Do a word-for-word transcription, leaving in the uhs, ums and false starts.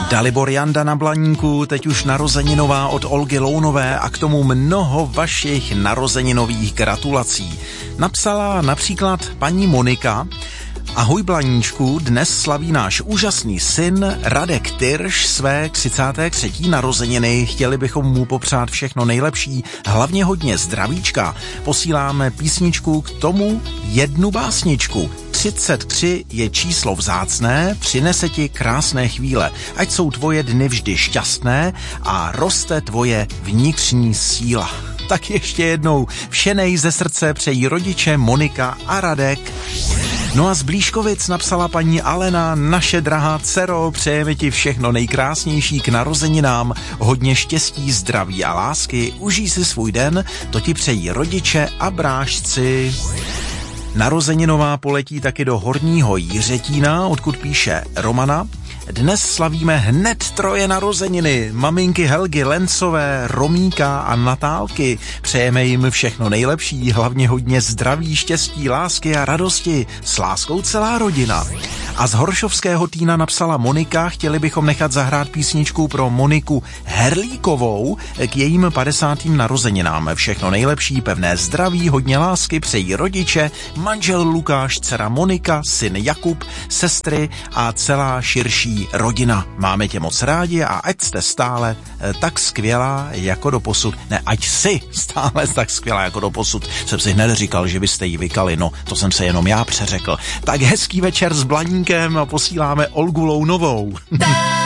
Dalibor Janda na Blaníku, teď už narozeninová od Olgy Lounové a k tomu mnoho vašich narozeninových gratulací. Napsala například paní Monika: Ahoj Blaníčku, dnes slaví náš úžasný syn Radek Tyrš své třicáté třetí narozeniny. Chtěli bychom mu popřát všechno nejlepší, hlavně hodně zdravíčka. Posíláme písničku k tomu jednu básničku. třicet tři je číslo vzácné, přinese ti krásné chvíle. Ať jsou tvoje dny vždy šťastné a roste tvoje vnitřní síla. Tak ještě jednou vše nej ze srdce přejí rodiče Monika a Radek. No a z Blížkovic napsala paní Alena: naše drahá dcero, přejeme ti všechno nejkrásnější k narozeninám, hodně štěstí, zdraví a lásky, užij si svůj den, to ti přejí rodiče a brášci. Narozeninová poletí taky do Horního Jiřetína, odkud píše Romana: dnes slavíme hned troje narozeniny. Maminky Helgy Lencové, Romíka a Natálky. Přejeme jim všechno nejlepší, hlavně hodně zdraví, štěstí, lásky a radosti. S láskou celá rodina. A z Horšovského Týna napsala Monika: chtěli bychom nechat zahrát písničku pro Moniku Herlíkovou k jejím padesátým narozeninám. Všechno nejlepší, pevné zdraví, hodně lásky přejí rodiče, manžel Lukáš, dcera Monika, syn Jakub, sestry a celá širší rodina. Máme tě moc rádi a ať jste stále tak skvělá jako doposud. Ne, ať jsi stále tak skvělá jako doposud. Jsem si hned říkal, že byste jí vykali, no to jsem se jenom já přeřekl. Tak hezký večer s Blaníkem a posíláme Olgu Lounovou.